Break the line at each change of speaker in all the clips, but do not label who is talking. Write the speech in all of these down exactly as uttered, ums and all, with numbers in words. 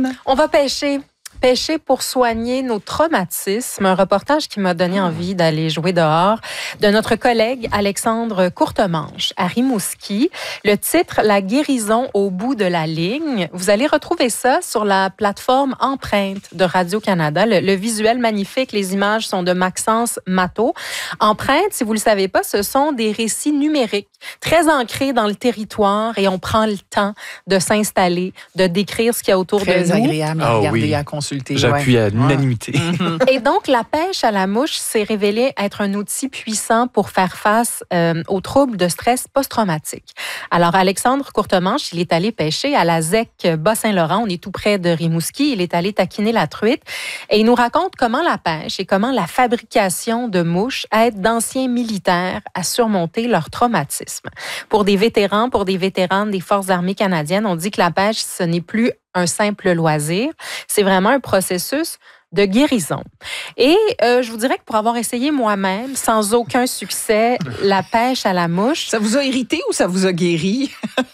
Hélène?
On va pêcher. Pêcher pour soigner nos traumatismes. Un reportage qui m'a donné envie d'aller jouer dehors de notre collègue Alexandre Courtemanche à Rimouski. Le titre, La guérison au bout de la ligne. Vous allez retrouver ça sur la plateforme Empreinte de Radio-Canada. Le, le visuel magnifique, les images sont de Maxence Matteau. Empreinte, si vous ne le savez pas, ce sont des récits numériques très ancrés dans le territoire et on prend le temps de s'installer, de décrire ce qu'il y a autour
très
de nous.
Très agréable à
oh,
regarder,
oui.
à consulter.
J'appuie
ouais.
à l'unanimité.
Et donc, la pêche à la mouche s'est révélée être un outil puissant pour faire face euh, aux troubles de stress post-traumatique. Alors, Alexandre Courtemanche, il est allé pêcher à la Z E C Bas-Saint-Laurent. On est tout près de Rimouski. Il est allé taquiner la truite et il nous raconte comment la pêche et comment la fabrication de mouches aide d'anciens militaires à surmonter leur traumatisme. Pour des vétérans, pour des vétéranes des Forces armées canadiennes, on dit que la pêche, ce n'est plus un simple loisir. C'est vraiment un processus de guérison. Et euh, je vous dirais que pour avoir essayé moi-même, sans aucun succès, la pêche à la mouche...
Ça vous a irrité ou ça vous a guéri?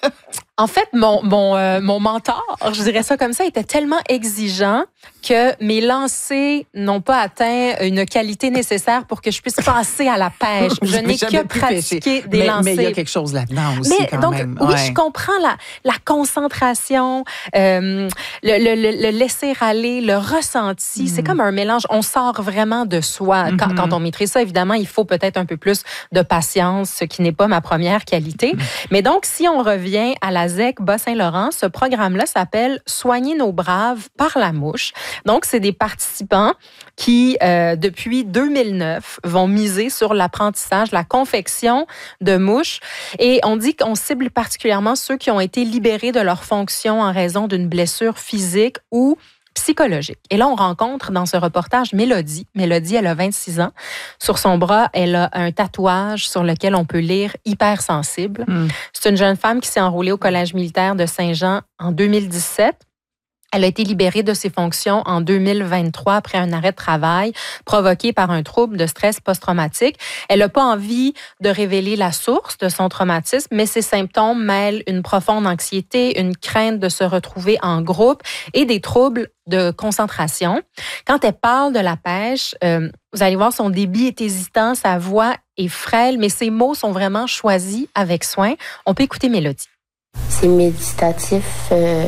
En fait, mon, mon, euh, mon mentor, je dirais ça comme ça, était tellement exigeant que mes lancers n'ont pas atteint une qualité nécessaire pour que je puisse passer à la pêche. Je n'ai que pratiqué des
mais,
lancers.
Mais il y a quelque chose là-dedans aussi
mais,
quand
donc,
même.
Oui,
ouais.
je comprends la, la concentration, euh, le, le, le, le laisser-aller, le ressenti. Mm. C'est comme un mélange. On sort vraiment de soi. Mm-hmm. Quand, quand on maîtrise ça, évidemment, il faut peut-être un peu plus de patience, ce qui n'est pas ma première qualité. Mm. Mais donc, si on revient à la Z E C Bas-Saint-Laurent, ce programme-là s'appelle « Soigner nos braves par la mouche ». Donc, c'est des participants qui, euh, depuis deux mille neuf, vont miser sur l'apprentissage, la confection de mouches. Et on dit qu'on cible particulièrement ceux qui ont été libérés de leurs fonctions en raison d'une blessure physique ou psychologique. Et là, on rencontre dans ce reportage Mélodie. Mélodie, elle a vingt-six ans. Sur son bras, elle a un tatouage sur lequel on peut lire « hypersensible ». Mm. C'est une jeune femme qui s'est enrôlée au Collège militaire de Saint-Jean en deux mille dix-sept. Elle a été libérée de ses fonctions en deux mille vingt-trois après un arrêt de travail provoqué par un trouble de stress post-traumatique. Elle n'a pas envie de révéler la source de son traumatisme, mais ses symptômes mêlent une profonde anxiété, une crainte de se retrouver en groupe et des troubles de concentration. Quand elle parle de la pêche, euh, vous allez voir, son débit est hésitant, sa voix est frêle, mais ses mots sont vraiment choisis avec soin. On peut écouter Mélodie.
C'est méditatif... Euh...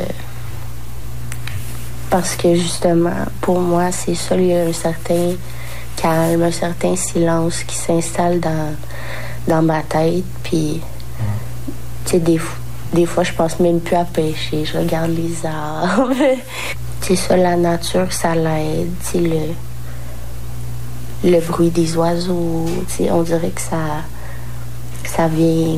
Parce que justement, pour moi, c'est ça, il y a un certain calme, un certain silence qui s'installe dans, dans ma tête. Puis, tu sais, des, des fois, je pense même plus à pêcher. Je regarde les arbres. C'est ça, la nature, ça l'aide. Tu sais, le, le bruit des oiseaux. Tu sais, on dirait que ça, ça vient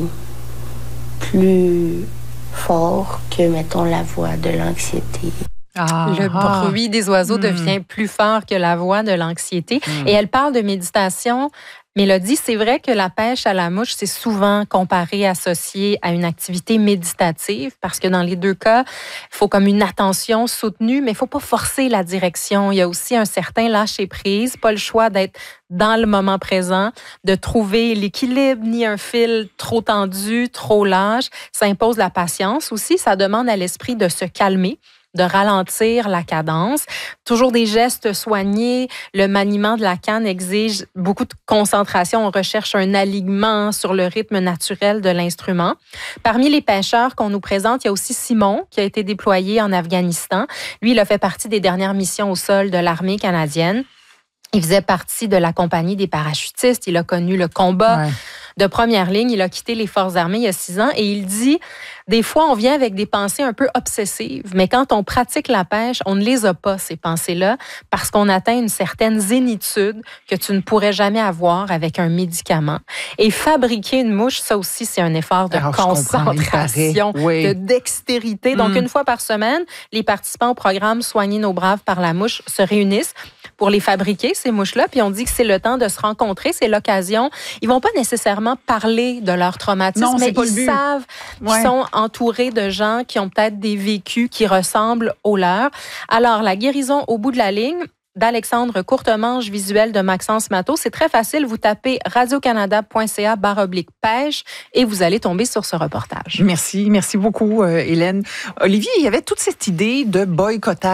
plus fort que, mettons, la voix de l'anxiété.
Ah, le bruit des oiseaux mmh. devient plus fort que la voix de l'anxiété. Mmh. Et elle parle de méditation. Mélodie, c'est vrai que la pêche à la mouche, c'est souvent comparé, associé à une activité méditative, parce que dans les deux cas, il faut comme une attention soutenue, mais il ne faut pas forcer la direction. Il y a aussi un certain lâcher-prise, pas le choix d'être dans le moment présent, de trouver l'équilibre, ni un fil trop tendu, trop lâche. Ça impose la patience aussi, ça demande à l'esprit de se calmer, de ralentir la cadence. Toujours des gestes soignés. Le maniement de la canne exige beaucoup de concentration. On recherche un alignement sur le rythme naturel de l'instrument. Parmi les pêcheurs qu'on nous présente, il y a aussi Simon, qui a été déployé en Afghanistan. Lui, il a fait partie des dernières missions au sol de l'armée canadienne. Il faisait partie de la compagnie des parachutistes. Il a connu le combat ouais. de première ligne. Il a quitté les Forces armées il y a six ans et il dit, des fois, on vient avec des pensées un peu obsessives, mais quand on pratique la pêche, on ne les a pas, ces pensées-là, parce qu'on atteint une certaine zénitude que tu ne pourrais jamais avoir avec un médicament. Et fabriquer une mouche, ça aussi, c'est un effort de Alors, concentration, oui. de dextérité. Donc, mm. une fois par semaine, les participants au programme Soigner nos braves par la mouche se réunissent pour les fabriquer, ces mouches-là, puis on dit que c'est le temps de se rencontrer, c'est l'occasion. Ils vont pas nécessairement parler de leur traumatisme,
non,
mais
pas
ils savent ouais. qu'ils sont entourés de gens qui ont peut-être des vécus qui ressemblent aux leurs. Alors, la guérison au bout de la ligne d'Alexandre Courtemanche, visuel de Maxence Matteau, c'est très facile. Vous tapez radiocanada.ca barre oblique pêche et vous allez tomber sur ce reportage.
Merci, merci beaucoup, euh, Hélène. Olivier, il y avait toute cette idée de boycottage